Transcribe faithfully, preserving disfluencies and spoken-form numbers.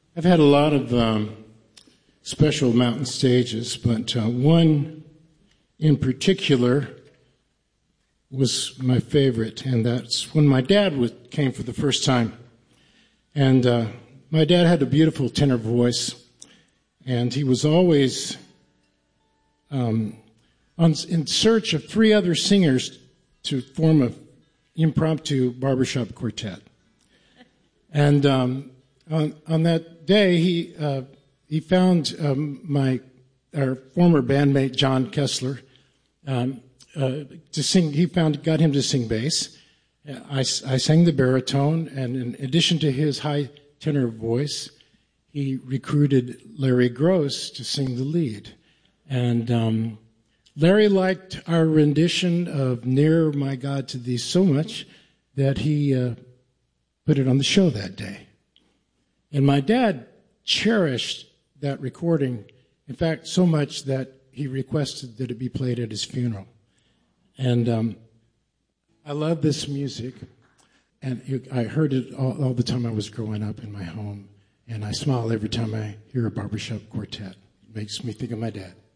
I've had a lot of um, special mountain stages, but uh, one in particular was my favorite, and that's when my dad was, came for the first time. And uh, my dad had a beautiful tenor voice, and he was always um, on, in search of three other singers to form an impromptu barbershop quartet. And um, on, on that day, he uh, he found um, my our former bandmate John Kessler um, uh, to sing. He found got him to sing bass. I, I sang the baritone, and in addition to his high tenor voice, he recruited Larry Gross to sing the lead. And um, Larry liked our rendition of "Near My God to Thee" so much that he uh, put it on the show that day. And my dad cherished that recording, in fact, so much that he requested that it be played at his funeral. And um, I love this music, and it, I heard it all, all the time I was growing up in my home, and I smile every time I hear a barbershop quartet. It makes me think of my dad.